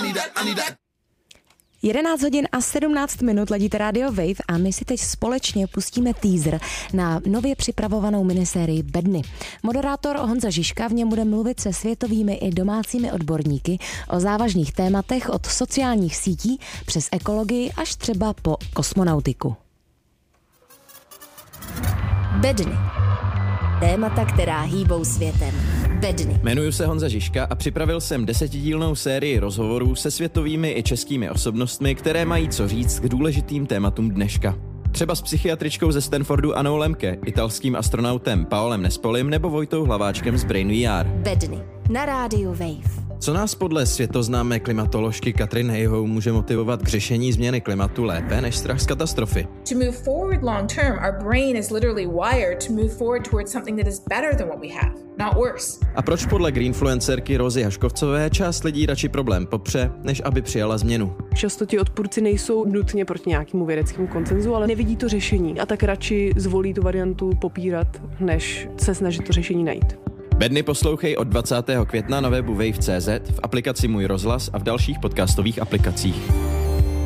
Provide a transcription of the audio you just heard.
11 hodin a 17 minut ladíte Radio Wave a my si teď společně pustíme teaser na nově připravovanou minisérii Bedny. Moderátor Honza Žižka v něm bude mluvit se světovými i domácími odborníky o závažných tématech od sociálních sítí přes ekologii až třeba po kosmonautiku. Bedny. Témata, která hýbou světem. Bedny. Jmenuji se Honza Žižka a připravil jsem 10dílnou sérii rozhovorů se světovými i českými osobnostmi, které mají co říct k důležitým tématům dneška. Třeba s psychiatričkou ze Stanfordu Annou Lemke, italským astronautem Paolem Nespolim nebo Vojtou Hlaváčkem z Brain VR. Bedny. Na rádiu Wave. Co nás podle světoznámé klimatoložky Katrin Hayhoe může motivovat k řešení změny klimatu lépe než strach z katastrofy? To move forward long term, our brain is literally wired to move forward towards something that is better than what we have, not worse. A proč podle greenfluencerky Rozy Haškovcové část lidí radši problém popře, než aby přijala změnu? Často ti odpůrci nejsou nutně proti nějakému vědeckému konsenzu, ale nevidí to řešení a tak radši zvolí tu variantu popírat, než se snažit to řešení najít. Bedny poslouchej od 20. května na webu wave.cz, v aplikaci Můj rozhlas a v dalších podcastových aplikacích.